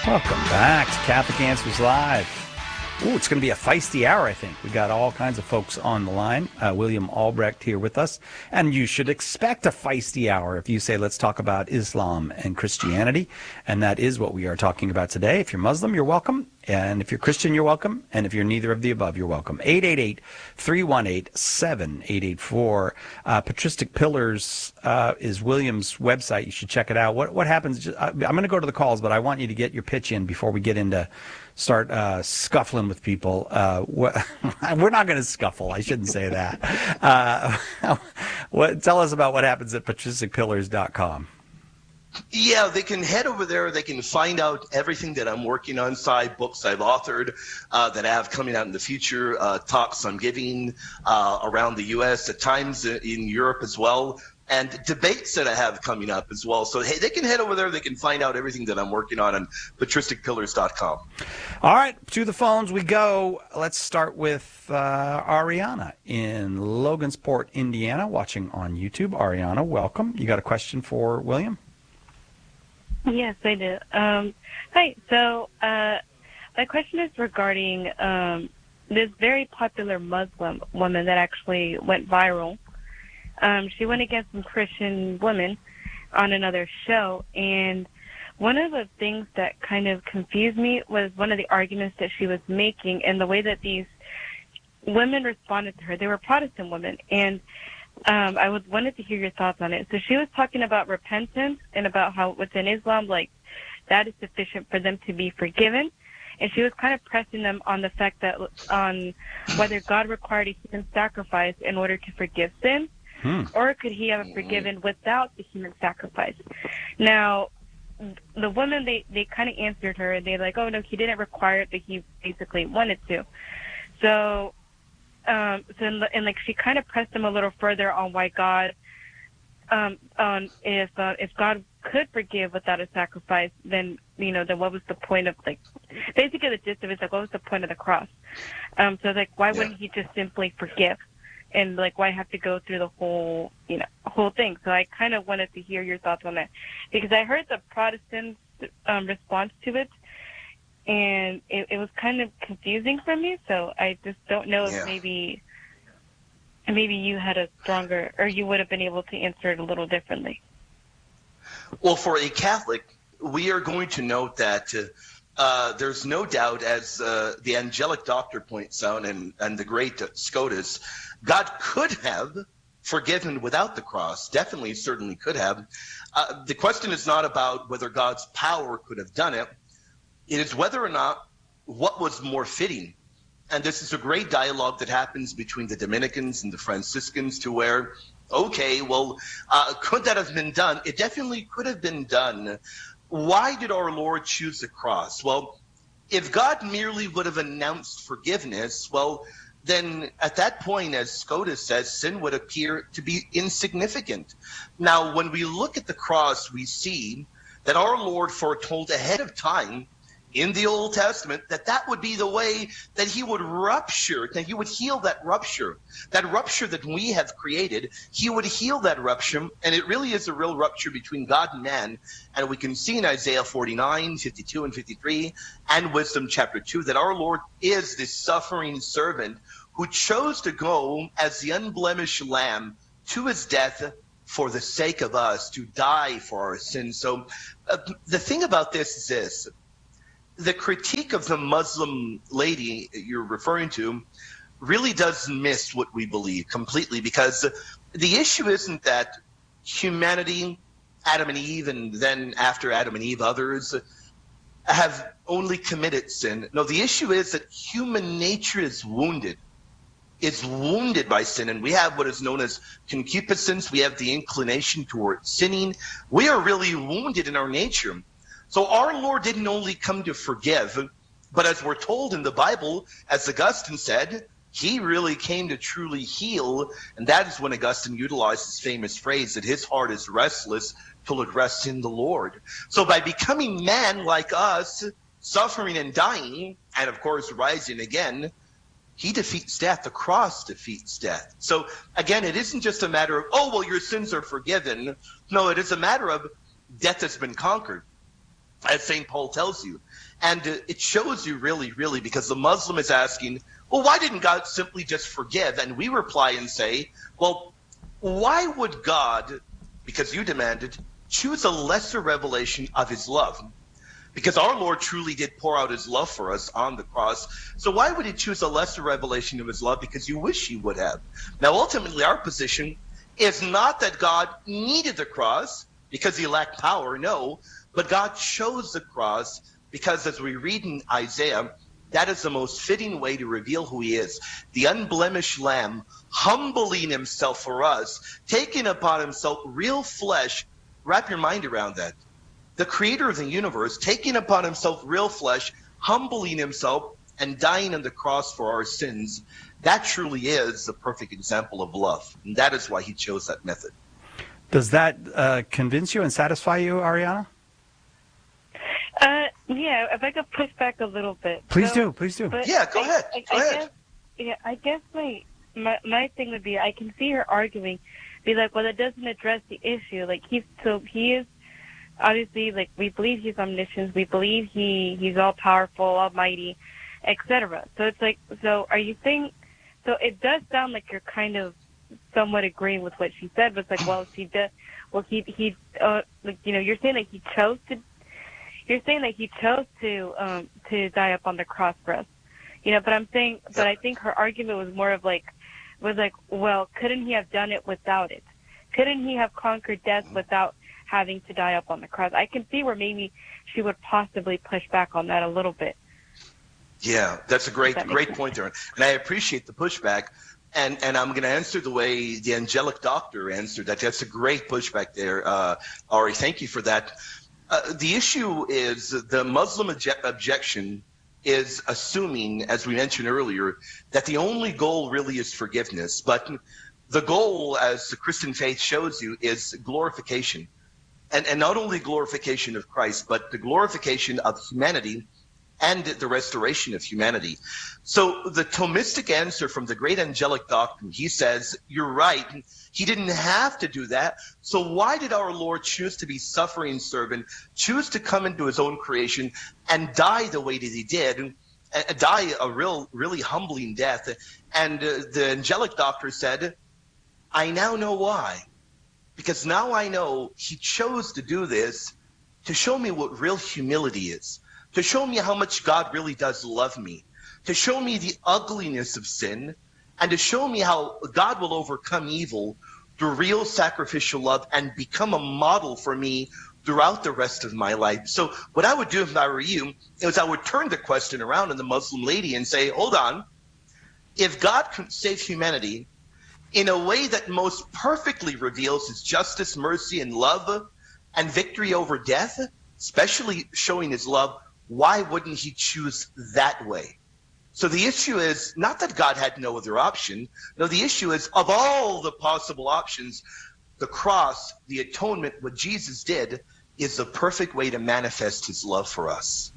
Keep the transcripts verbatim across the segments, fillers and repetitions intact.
Welcome back to Catholic Answers Live. Ooh, it's going to be a feisty hour, I think. We got all kinds of folks on the line. Uh, William Albrecht here with us. And you should expect a feisty hour if you say, let's talk about Islam and Christianity. And that is what we are talking about today. If you're Muslim, you're welcome. And if you're Christian, you're welcome. And if you're neither of the above, you're welcome. eight eight eight, three one eight, seven eight eight four. Uh, Patristic Pillars uh, is William's website. You should check it out. What what happens? I'm going to go to the calls, but I want you to get your pitch in before we get into start uh, scuffling with people. Uh, what, we're not going to scuffle. I shouldn't say that. Uh, what, tell us about what happens at patristic pillars dot com. Yeah, they can head over there. They can find out everything that I'm working on, side books I've authored, uh, that I have coming out in the future, uh, talks I'm giving uh, around the U S, at times in Europe as well, and debates that I have coming up as well. So, hey, they can head over there. They can find out everything that I'm working on on patristic pillars dot com. All right, to the phones we go. Let's start with uh, Ariana in Logansport, Indiana, watching on YouTube. Ariana, welcome. You got a question for William? Yes, I do. Um, hi. So uh, my question is regarding um, this very popular Muslim woman that actually went viral. Um, she went against some Christian women on another show, and one of the things that kind of confused me was one of the arguments that she was making and the way that these women responded to her. They were Protestant women, and Um, I was wanted to hear your thoughts on it. So she was talking about repentance and about how within Islam, like, that is sufficient for them to be forgiven. And she was kind of pressing them on the fact that on whether God required a human sacrifice in order to forgive sin, hmm. or could he have forgiven without the human sacrifice? Now, the women, they, they kind of answered her, and they're like, oh, no, he didn't require it, but he basically wanted to. So... Um, so and like she kind of pressed him a little further on why God, um, on if uh, if God could forgive without a sacrifice, then you know then what was the point of, like, basically the gist of it is like, what was the point of the cross? Um, so like why yeah. wouldn't he just simply forgive, and like why have to go through the whole you know whole thing? So I kind of wanted to hear your thoughts on that, because I heard the Protestant um, response to it. And it, it was kind of confusing for me, so I just don't know yeah. if maybe maybe you had a stronger, or you would have been able to answer it a little differently. Well, for a Catholic, we are going to note that uh, there's no doubt, as uh, the angelic doctor points out, and, and the great Scotus, God could have forgiven without the cross, definitely, certainly could have. Uh, the question is not about whether God's power could have done it. It is whether or not what was more fitting. And this is a great dialogue that happens between the Dominicans and the Franciscans, to where, okay, well, uh, could that have been done? It definitely could have been done. Why did our Lord choose the cross? Well, if God merely would have announced forgiveness, well, then at that point, as Scotus says, sin would appear to be insignificant. Now, when we look at the cross, we see that our Lord foretold ahead of time in the Old Testament that that would be the way that he would rupture, that he would heal that rupture, that rupture that we have created. He would heal that rupture, and it really is a real rupture between God and man. And we can see in Isaiah forty-nine, fifty-two, and fifty-three, and Wisdom chapter two, that our Lord is this suffering servant who chose to go as the unblemished lamb to his death for the sake of us, to die for our sins. So uh, the thing about this is this. The critique of the Muslim lady you're referring to really does miss what we believe completely, because the issue isn't that humanity, Adam and Eve, and then after Adam and Eve, others, have only committed sin. No, the issue is that human nature is wounded. It's wounded by sin, and we have what is known as concupiscence. We have the inclination toward sinning. We are really wounded in our nature. So our Lord didn't only come to forgive, but as we're told in the Bible, as Augustine said, he really came to truly heal. And that is when Augustine utilized his famous phrase that his heart is restless till it rests in the Lord. So by becoming man like us, suffering and dying, and of course rising again, he defeats death. The cross defeats death. So again, it isn't just a matter of, oh, well, your sins are forgiven. No, it is a matter of death has been conquered. as Saint Paul tells you. And uh, it shows you really, really, because the Muslim is asking, well, why didn't God simply just forgive? And we reply and say, well, why would God, because you demanded, choose a lesser revelation of his love? Because our Lord truly did pour out his love for us on the cross. So why would he choose a lesser revelation of his love? Because you wish he would have. Now, ultimately, our position is not that God needed the cross because he lacked power, no, but God chose the cross because, as we read in Isaiah, that is the most fitting way to reveal who he is. The unblemished lamb, humbling himself for us, taking upon himself real flesh. Wrap your mind around that. The creator of the universe, taking upon himself real flesh, humbling himself, and dying on the cross for our sins. That truly is the perfect example of love. And that is why he chose that method. Does that uh, convince you and satisfy you, Ariana? Uh, yeah, if I could push back a little bit. Please So, do, please do. but Yeah, go I, ahead. I, Go I ahead. Guess, yeah, I guess my, my my thing would be I can see her arguing, be like, well, that doesn't address the issue. Like he's so he is obviously like we believe he's omniscient, we believe he he's all powerful, almighty, et cetera. So it's like, so are you saying? So it does sound like you're kind of somewhat agreeing with what she said, but it's like, well, she did. Well, he he uh, like you know, you're saying that he chose to. You're saying that he chose to um, to die up on the cross for us, you know. But I'm saying, but I think her argument was more of like, was like, well, couldn't he have done it without it? Couldn't he have conquered death without having to die up on the cross? I can see where maybe she would possibly push back on that a little bit. Yeah, that's a great, That great makes point there, and I appreciate the pushback. And and I'm going to answer the way the angelic doctor answered that. That's a great pushback there, uh, Ari. Thank you for that. Uh, the issue is the Muslim obje- objection is assuming, as we mentioned earlier, that the only goal really is forgiveness. But the goal, as the Christian faith shows you, is glorification. And, and not only glorification of Christ, but the glorification of humanity and the restoration of humanity. So the Thomistic answer from the great angelic doctrine, he says, you're right, he didn't have to do that. So why did our Lord choose to be suffering servant, choose to come into his own creation and die the way that he did, and die a real, really humbling death? And uh, the angelic doctor said, I now know why. Because now I know he chose to do this to show me what real humility is, to show me how much God really does love me, to show me the ugliness of sin, and to show me how God will overcome evil through real sacrificial love and become a model for me throughout the rest of my life. So what I would do if I were you is I would turn the question around on the Muslim lady and say, hold on, if God could save humanity in a way that most perfectly reveals his justice, mercy, and love and victory over death, especially showing his love, why wouldn't he choose that way? So the issue is not that God had no other option. No, the issue is of all the possible options, the cross, the atonement, what Jesus did is the perfect way to manifest his love for us.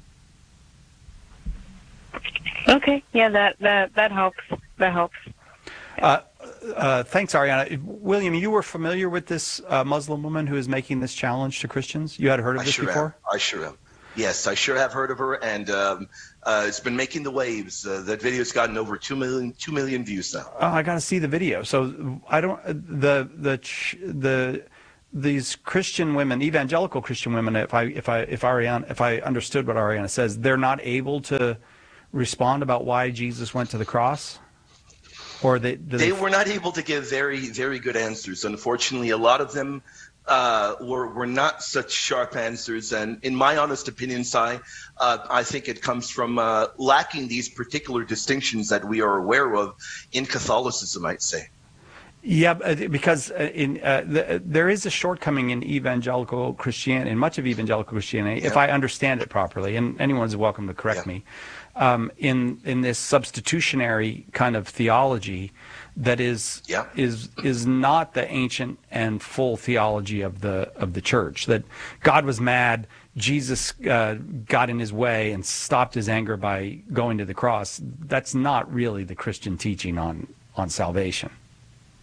Okay, yeah, that that that helps. That helps. Uh, uh, thanks, Ariana. William, you were familiar with this uh, Muslim woman who is making this challenge to Christians? You had heard of I this sure before? Am. I sure am. Yes, I sure have heard of her, and um, uh, it's been making the waves. Uh, that video's gotten over two million, two million views now. Oh, I got to see the video. So I don't the the the these Christian women, evangelical Christian women. If I if I if Ariana if I understood what Ariana says, they're not able to respond about why Jesus went to the cross, or they They, they, they were not able to give very very good answers. Unfortunately, a lot of them uh, were were not such sharp answers. And in my honest opinion, Si, uh, I think it comes from uh, lacking these particular distinctions that we are aware of in Catholicism, I'd say. Yeah, because in uh, the, there is a shortcoming in evangelical Christianity, in much of evangelical Christianity, yeah. if I understand it properly, and anyone's welcome to correct yeah. me, um, in in this substitutionary kind of theology that is yeah. is is not the ancient and full theology of the of the church. That God was mad, Jesus uh, got in his way and stopped his anger by going to the cross. That's not really the Christian teaching on on salvation.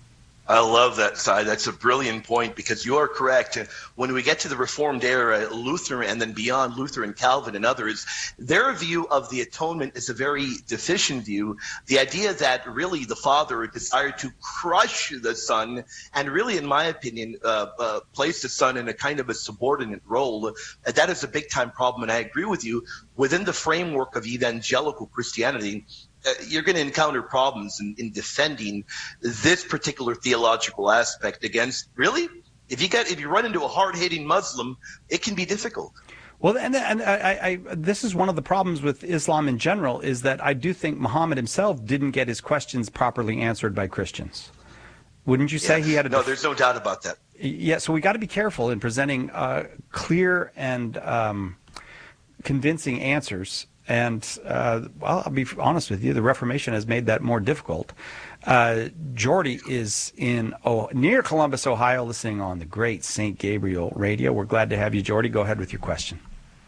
I love that side. That's a brilliant point because you are correct. When we get to the Reformed era, Luther and then beyond Luther and Calvin and others, their view of the atonement is a very deficient view. The idea that really the Father desired to crush the Son and really, in my opinion, uh, uh, place the Son in a kind of a subordinate role, uh, that is a big time problem. And I agree with you. Within the framework of evangelical Christianity, Uh, you're going to encounter problems in, in defending this particular theological aspect against, really, if you get if you run into a hard-hitting Muslim, it can be difficult. Well, and, and I, I, this is one of the problems with Islam in general, is that I do think Muhammad himself didn't get his questions properly answered by Christians. Wouldn't you say yeah. he had a... No, there's no doubt about that. Yeah, so we got to be careful in presenting uh, clear and um, convincing answers. And, uh, well, I'll be honest with you, the Reformation has made that more difficult. Uh, Jordy is in oh, near Columbus, Ohio, listening on the great Saint Gabriel radio. We're glad to have you, Jordy. Go ahead with your question.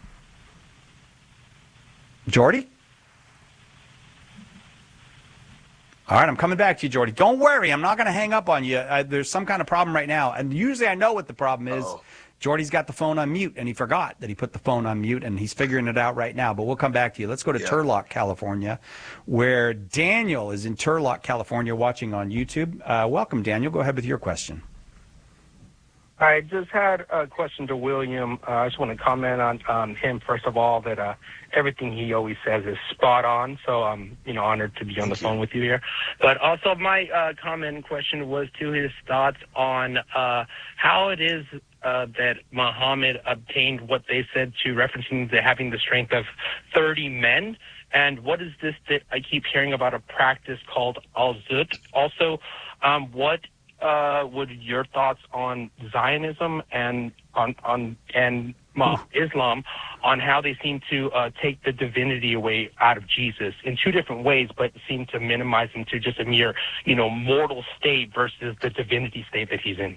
Jordy? All right, I'm coming back to you, Jordy. Don't worry, I'm not going to hang up on you. Uh, there's some kind of problem right now. And usually I know what the problem is. Uh-oh. Jordy's got the phone on mute, and he forgot that he put the phone on mute, and he's figuring it out right now. But we'll come back to you. Let's go to yeah. Turlock, California, where Daniel is in Turlock, California, watching on YouTube. Uh, welcome, Daniel. Go ahead with your question. I just had a question to William. Uh, I just want to comment on um, him, first of all, that uh, everything he always says is spot on. So I'm, you know, honored to be on Thank the you. phone with you here. But also my uh, comment and question was to his thoughts on uh, how it is uh, that Muhammad obtained what they said to referencing the having the strength of thirty men. And what is this that I keep hearing about a practice called al-Zut? Also, um, what Uh, would your thoughts on Zionism and on on and uh, Islam on how they seem to uh, take the divinity away out of Jesus in two different ways, but seem to minimize him to just a mere, you know, mortal state versus the divinity state that he's in?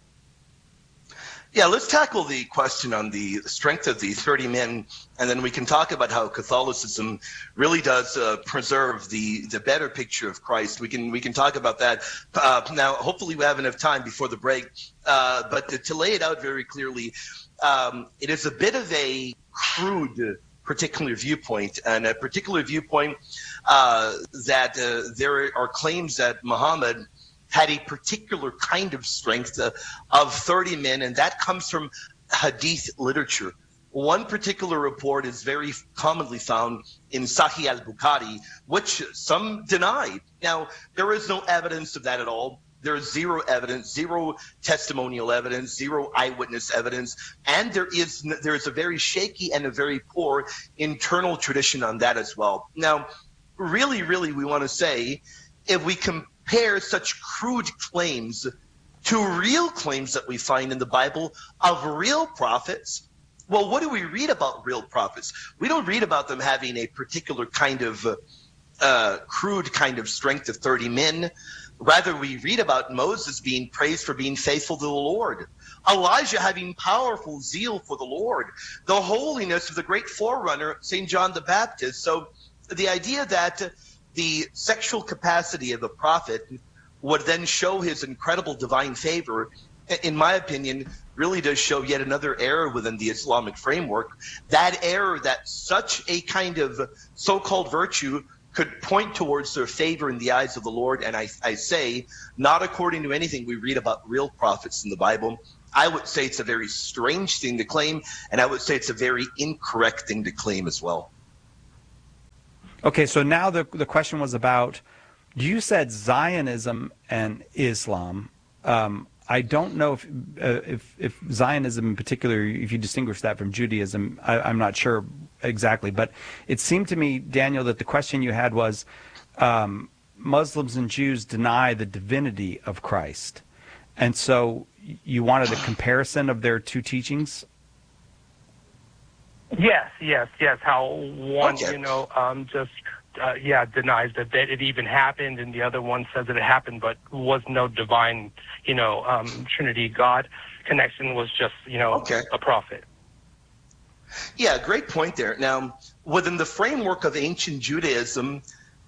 Yeah, let's tackle the question on the strength of the thirty men, and then we can talk about how Catholicism really does uh, preserve the, the better picture of Christ. We can we can talk about that. Uh, now, hopefully we have enough time before the break, uh, but to, to lay it out very clearly, um, it is a bit of a crude particular viewpoint, and a particular viewpoint uh, that uh, there are claims that Muhammad had a particular kind of strength uh, of thirty men, and that comes from hadith literature. One particular report is very commonly found in Sahih al-Bukhari, which some deny. Now, there is no evidence of that at all. There is zero evidence, zero testimonial evidence, zero eyewitness evidence, and there is there is a very shaky and a very poor internal tradition on that as well. Now, really, really, we want to say, if we compare compare such crude claims to real claims that we find in the Bible of real prophets, well, what do we read about real prophets? We don't read about them having a particular kind of uh, uh, crude kind of strength of thirty men. Rather, we read about Moses being praised for being faithful to the Lord, Elijah having powerful zeal for the Lord, the holiness of the great forerunner, Saint John the Baptist. So the idea that uh, the sexual capacity of a prophet would then show his incredible divine favor, in my opinion, really does show yet another error within the Islamic framework. That error that such a kind of so-called virtue could point towards their favor in the eyes of the Lord. And I, I say, not according to anything we read about real prophets in the Bible. I would say it's a very strange thing to claim, and I would say it's a very incorrect thing to claim as well. Okay, so now the the question was about, you said Zionism and Islam. Um, I don't know if, uh, if if Zionism in particular, if you distinguish that from Judaism, I, I'm not sure exactly. But it seemed to me, Daniel, that the question you had was, um, Muslims and Jews deny the divinity of Christ. And so you wanted a comparison of their two teachings? Yes, yes, yes. How one, okay. you know, um, just, uh, yeah, denies that, that it even happened, and the other one says that it happened, but was no divine, you know, um, Trinity God connection, was just, you know, okay. a prophet. Yeah, great point there. Now, within the framework of ancient Judaism,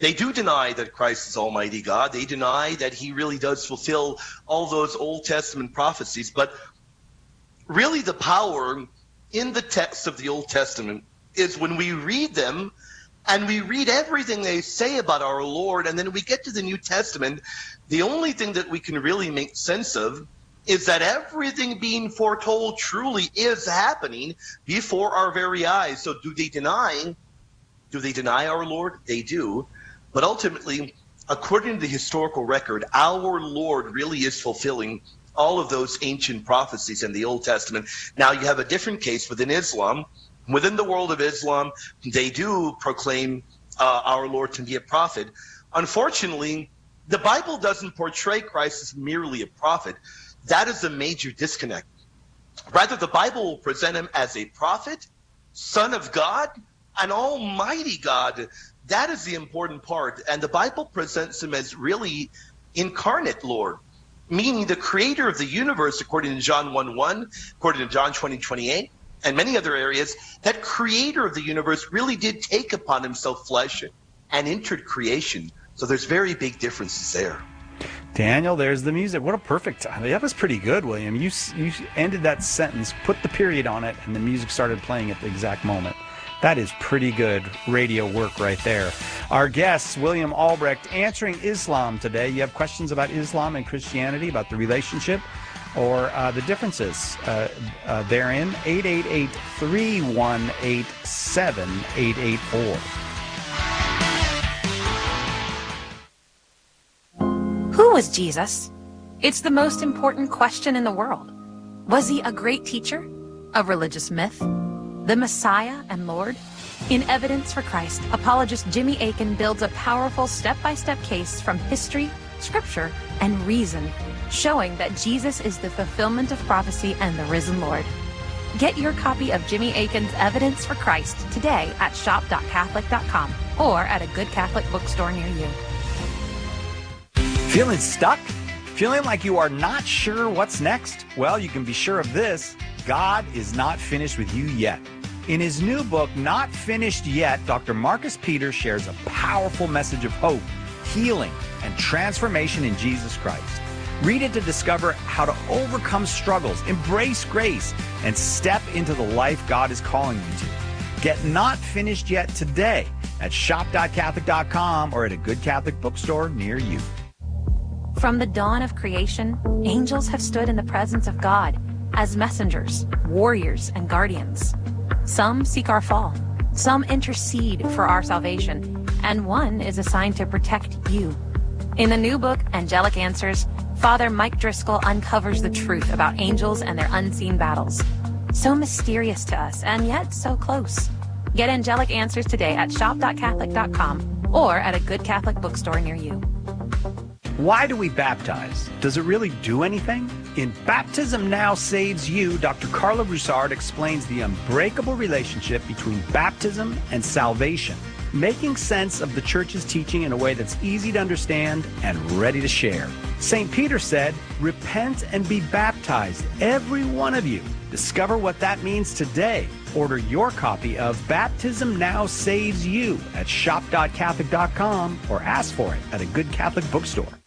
They do deny that Christ is Almighty God. They deny that he really does fulfill all those Old Testament prophecies. But really the power in the text of the Old Testament is when we read them and we read everything they say about our Lord, and then we get to the New Testament, the only thing that we can really make sense of is that everything being foretold truly is happening before our very eyes. So do they deny, do they deny our Lord? They do. But ultimately, according to the historical record, our Lord really is fulfilling all of those ancient prophecies in the Old Testament. Now, you have a different case within Islam. Within the world of Islam, they do proclaim uh, our Lord to be a prophet. Unfortunately, the Bible doesn't portray Christ as merely a prophet. That is a major disconnect. Rather, the Bible will present him as a prophet, Son of God, and Almighty God. That is the important part. And the Bible presents him as really incarnate Lord, meaning the creator of the universe, according to John one one, according to John twenty twenty-eight, and many other areas. That creator of the universe really did take upon himself flesh and entered creation. So there's very big differences there. Daniel, there's the music. What a perfect, I mean, that was pretty good, William. You, you ended that sentence, put the period on it, and the music started playing at the exact moment. That is pretty good radio work right there. Our guest, William Albrecht, answering Islam today. You have questions about Islam and Christianity, about the relationship or uh, the differences uh, uh, therein. eight eight eight, three one eight, seven eight eight four. Who was Jesus? It's the most important question in the world. Was he a great teacher? A religious myth? The Messiah and Lord? In Evidence for Christ, apologist Jimmy Akin builds a powerful step-by-step case from history, scripture, and reason, showing that Jesus is the fulfillment of prophecy and the risen Lord. Get your copy of Jimmy Akin's Evidence for Christ today at shop dot catholic dot com or at a good Catholic bookstore near you. Feeling stuck? Feeling like you are not sure what's next? Well, you can be sure of this. God is not finished with you yet. In his new book, Not Finished Yet, Doctor Marcus Peters shares a powerful message of hope, healing, and transformation in Jesus Christ. Read it to discover how to overcome struggles, embrace grace, and step into the life God is calling you to. Get Not Finished Yet today at shop dot catholic dot com or at a good Catholic bookstore near you. From the dawn of creation, angels have stood in the presence of God as messengers, warriors, and guardians. Some seek our fall, some intercede for our salvation, and one is assigned to protect you. In the new book, Angelic Answers, Father Mike Driscoll uncovers the truth about angels and their unseen battles. So mysterious to us, and yet so close. Get Angelic Answers today at shop dot catholic dot com or at a good Catholic bookstore near you. Why do we baptize? Does it really do anything? In Baptism Now Saves You, Doctor Carla Broussard explains the unbreakable relationship between baptism and salvation, making sense of the Church's teaching in a way that's easy to understand and ready to share. Saint Peter said, "Repent and be baptized, every one of you." Discover what that means today. Order your copy of Baptism Now Saves You at shop dot catholic dot com or ask for it at a good Catholic bookstore.